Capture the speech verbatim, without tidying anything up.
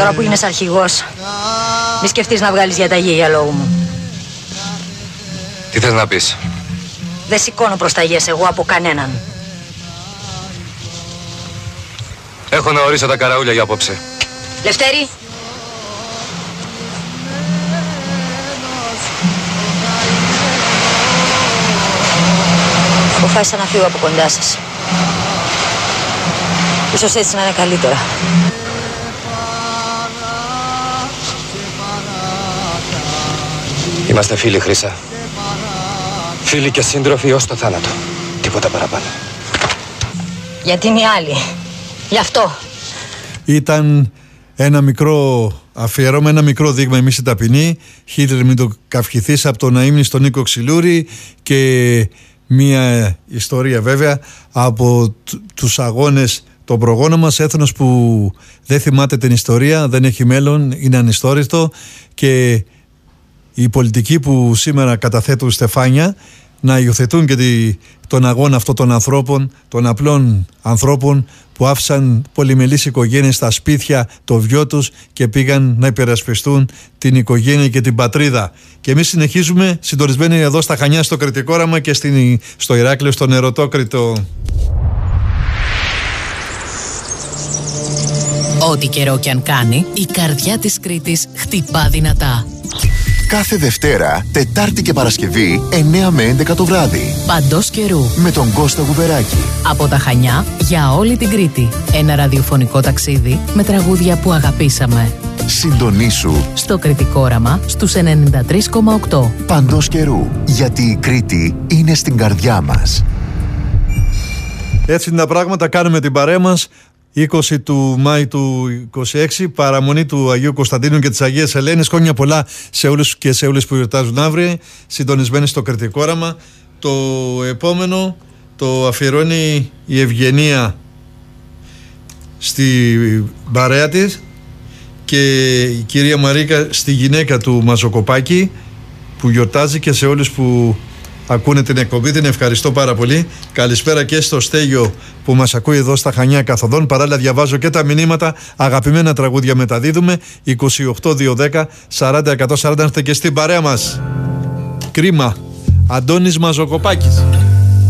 Τώρα που γίνεσαι αρχηγός, μη σκεφτείς να βγάλεις διαταγή για λόγου μου. Τι θες να πεις? Δεν σηκώνω προσταγές εγώ από κανέναν. Έχω να ορίσω τα καραούλια για απόψε. Λευτέρη! Αποφάσισα να φύγω από κοντά σας. Ίσως έτσι να είναι καλύτερα. Είμαστε φίλοι, Χρύσα. Φίλοι και σύντροφοι ως το θάνατο. Τίποτα παραπάνω. Γιατί είναι οι άλλοι. Γι' αυτό. Ήταν ένα μικρό αφιέρωμα, ένα μικρό δείγμα «Εμείς οι ταπεινοί». Χίτλερ μην το καυχηθείς από τον Αείμνη στον Νίκο Ξυλούρη και μία ιστορία βέβαια από τους αγώνες των προγόνων μας. Έθνος που δεν θυμάται την ιστορία, δεν έχει μέλλον, είναι ανιστόρητο, και οι πολιτικοί που σήμερα καταθέτουν στεφάνια να υιοθετούν και τη, τον αγώνα αυτών των ανθρώπων, των απλών ανθρώπων που άφησαν πολυμελείς οικογένειες στα σπίτια, το βιό τους, και πήγαν να υπερασπιστούν την οικογένεια και την πατρίδα. Και εμείς συνεχίζουμε συντονισμένοι εδώ στα Χανιά, στο Κρητικό Όραμα, και στην, στο Ηράκλειο, στον Ερωτόκρητο. Ό,τι καιρό κι αν κάνει, η καρδιά της Κρήτης χτυπά δυνατά. Κάθε Δευτέρα, Τετάρτη και Παρασκευή, εννιά με έντεκα το βράδυ. Παντός καιρού. Με τον Κώστα Γουβεράκη. Από τα Χανιά για όλη την Κρήτη. Ένα ραδιοφωνικό ταξίδι με τραγούδια που αγαπήσαμε. Συντονίσου στο Κρητικό Όραμα στους ενενήντα τρία κόμμα οκτώ. Παντός καιρού. Γιατί η Κρήτη είναι στην καρδιά μας. Έτσι είναι τα πράγματα. Κάνουμε την παρέα μας. είκοσι του Μάη του είκοσι έξι, παραμονή του Αγίου Κωνσταντίνου και της Αγίας Ελένης. Χρόνια πολλά σε όλους και σε όλες που γιορτάζουν αύριο, συντονισμένοι στο Κρητικό Όραμα. Το επόμενο το αφιερώνει η Ευγενία στη παρέα της και η κυρία Μαρίκα στη γυναίκα του Μαζοκοπάκη που γιορτάζει, και σε όλους που ακούνε την εκπομπή την ευχαριστώ πάρα πολύ. Καλησπέρα και στο Στέλιο που μας ακούει εδώ στα Χανιά καθοδόν. Παράλληλα διαβάζω και τα μηνύματα. Αγαπημένα τραγούδια μεταδίδουμε. είκοσι οκτώ δύο δέκα σαράντα εκατόν σαράντα. Είστε και στην παρέα μας. Κρίμα. Αντώνης Μαζοκοπάκης.